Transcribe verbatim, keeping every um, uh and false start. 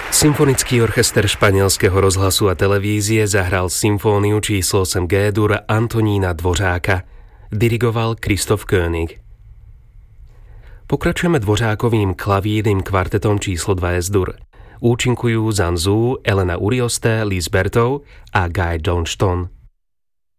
Symfonický orchester španielského rozhlasu a televízie zahral symfóniu číslo osem G-dur Antonína Dvořáka. Dirigoval Christoph König. Pokračujeme Dvořákovým klavírnym kvartetom číslo dva S-dur. Účinkujú Zhang Zhu, Elena Urioste, Liz Bertov a Guy Johnston.